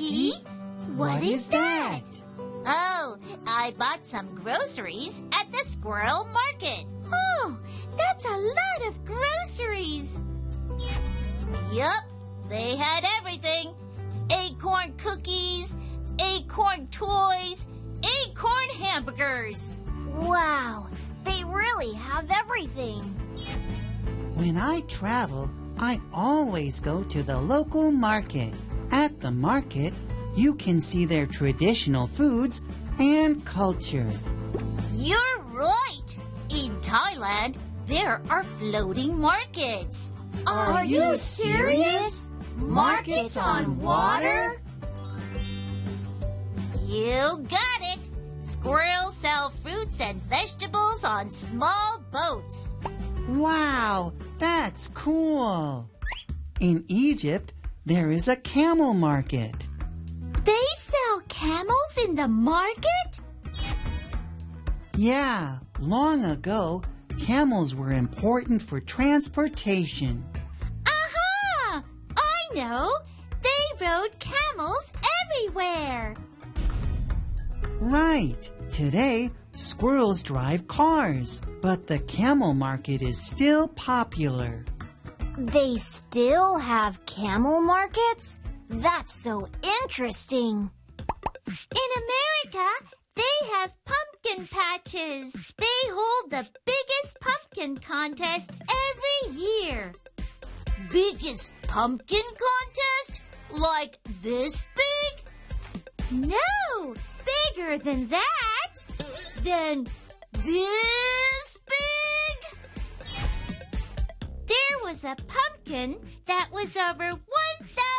Maggie, what is that? Oh, I bought some groceries at the squirrel market. Oh, that's a lot of groceries. Yup, they had everything. Acorn cookies, acorn toys, acorn hamburgers. Wow, they really have everything. When I travel, I always go to the local market. At the market, you can see their traditional foods and culture. You're right. In Thailand, there are floating markets. Are you serious? Markets on water? You got it. Squirrels sell fruits and vegetables on small boats. Wow, that's cool. In Egypt, there is a camel market. They sell camels in the market? Yeah, long ago, camels were important for transportation. Aha! I know. They rode camels everywhere. Right. Today, squirrels drive cars, but the camel market is still popular. They still have camel markets? That's so interesting. In America, they have pumpkin patches. They hold the biggest pumpkin contest every year. Biggest pumpkin contest? Like this big? No, bigger than that. Then this big? There was a pumpkin that was over 1,000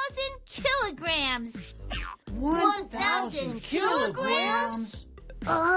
kilograms. 1,000 kilograms?